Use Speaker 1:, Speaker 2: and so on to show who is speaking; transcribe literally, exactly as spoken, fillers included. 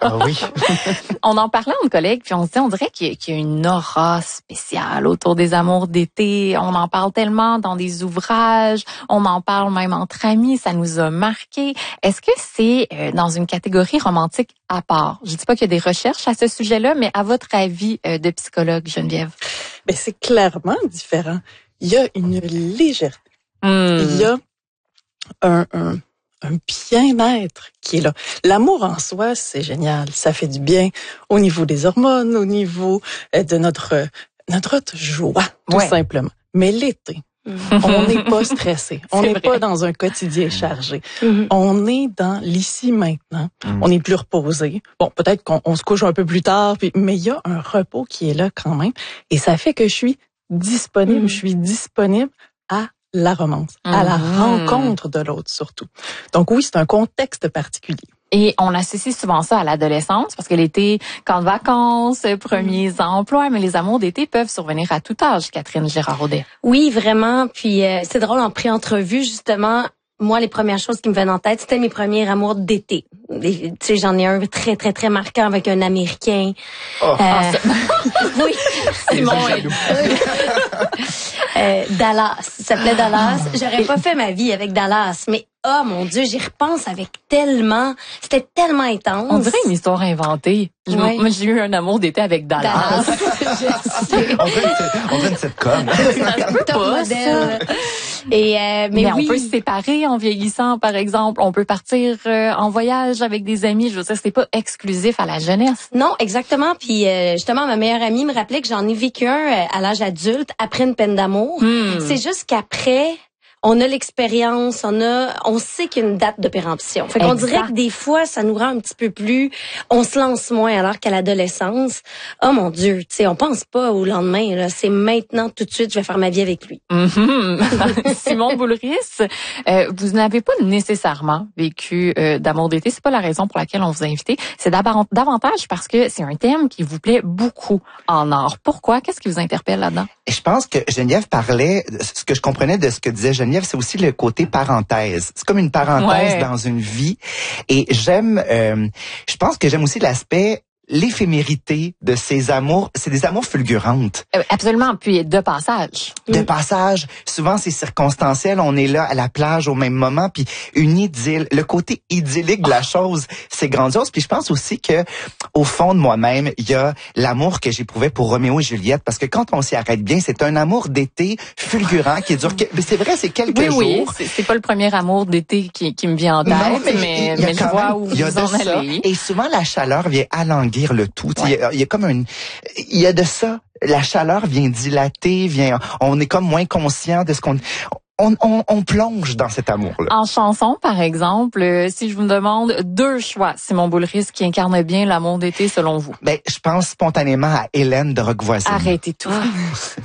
Speaker 1: Ah oui.
Speaker 2: On en parlait entre collègues, puis on se dit, on dirait qu'il y, a, qu'il y a une aura spéciale autour des amours d'été. On en parle tellement dans des ouvrages, on en parle même entre amis, ça nous a marqué. Est-ce que c'est euh, dans une catégorie romantique à part? Je dis pas qu'il y a des recherches à ce sujet-là, mais à votre avis euh, de psychologue, Geneviève?
Speaker 3: Ben, c'est clairement différent. Il y a une légèreté.
Speaker 2: Hmm.
Speaker 3: Il y a un, un, un bien-être qui est là. L'amour en soi, c'est génial. Ça fait du bien au niveau des hormones, au niveau de notre, notre joie, tout
Speaker 2: ouais.
Speaker 3: simplement. Mais l'été, on n'est pas stressé. On n'est pas dans un quotidien chargé. Mm-hmm. On est dans l'ici maintenant. Mm-hmm. On est plus reposé. Bon, peut-être qu'on on se couche un peu plus tard, puis, mais il y a un repos qui est là quand même. Et ça fait que je suis disponible. Mm-hmm. Je suis disponible à la romance, mm-hmm. à la rencontre de l'autre surtout. Donc oui, c'est un contexte particulier.
Speaker 2: Et on associe souvent ça à l'adolescence, parce que l'été, camp de vacances, premiers mmh. emplois, mais les amours d'été peuvent survenir à tout âge, Catherine Girard-Audet.
Speaker 4: Oui, vraiment. Puis euh, c'est drôle, en pré-entrevue, justement, moi, les premières choses qui me venaient en tête, c'était mes premiers amours d'été. Tu sais, j'en ai un très, très, très marquant avec un Américain.
Speaker 1: Oh.
Speaker 4: Euh, ah, oui,
Speaker 2: c'est mon
Speaker 4: euh, Dallas. Il s'appelait Dallas. J'aurais pas fait ma vie avec Dallas, mais oh mon Dieu, j'y repense avec tellement... C'était tellement intense.
Speaker 2: On dirait une histoire inventée.
Speaker 4: Ouais.
Speaker 2: Moi, j'ai eu un amour d'été avec Dallas.
Speaker 4: Dallas.
Speaker 1: on dirait une sitcom.
Speaker 2: Ça se peut pas, ça.
Speaker 4: Et euh, mais,
Speaker 2: mais
Speaker 4: oui.
Speaker 2: on peut se séparer en vieillissant, par exemple. On peut partir euh, en voyage avec des amis. Je veux dire, c'est pas exclusif à la jeunesse.
Speaker 4: Non, exactement. Puis euh, justement, ma meilleure amie me rappelait que j'en ai vécu un euh, à l'âge adulte, après une peine d'amour.
Speaker 2: Hmm.
Speaker 4: C'est juste qu'après... On a l'expérience, on a, on sait qu'il y a une date de péremption. Fait qu'on
Speaker 2: exact.
Speaker 4: dirait que des fois, ça nous rend un petit peu plus, on se lance moins, alors qu'à l'adolescence, oh mon Dieu, tu sais, on pense pas au lendemain, là. C'est maintenant, tout de suite, je vais faire ma vie avec lui.
Speaker 2: Mm-hmm. Simon Boulris, euh, vous n'avez pas nécessairement vécu euh, d'amour d'été. C'est pas la raison pour laquelle on vous a invité. C'est davantage parce que c'est un thème qui vous plaît beaucoup en art. Pourquoi? Qu'est-ce qui vous interpelle là-dedans?
Speaker 1: Je pense que Geneviève parlait, ce que je comprenais de ce que disait Geneviève, c'est aussi le côté parenthèse. C'est comme une parenthèse
Speaker 2: ouais.
Speaker 1: dans une vie. Et j'aime, euh, je pense que j'aime aussi l'aspect, l'éphémérité de ces amours. C'est des amours fulgurantes.
Speaker 2: Euh, absolument. Puis de passage.
Speaker 1: De mm. passage. Souvent, c'est circonstanciel. On est là à la plage au même moment. Puis une idylle. Le côté idyllique de la chose, c'est grandiose. Puis je pense aussi que au fond de moi-même, il y a l'amour que j'éprouvais pour Roméo et Juliette. Parce que quand on s'y arrête bien, c'est un amour d'été fulgurant qui dure... Que, c'est vrai, c'est quelques
Speaker 2: oui,
Speaker 1: jours.
Speaker 2: Oui, c'est, c'est pas le premier amour d'été qui, qui me vient en tête,
Speaker 1: non, mais,
Speaker 2: mais, mais je vois où
Speaker 1: vous en allez. Et souvent, la chaleur vient alanguir le tout. Ouais. Il, y a, il y a comme une, il y a de ça. La chaleur vient dilater, vient, on est comme moins conscient de ce qu'on, on, on, on plonge dans cet amour-là.
Speaker 2: En chanson, par exemple, euh, si je vous demande deux choix, Simon Boulris qui incarne bien l'amour d'été selon vous.
Speaker 1: Ben, je pense spontanément à Hélène de Roquevoisine.
Speaker 2: Arrêtez tout.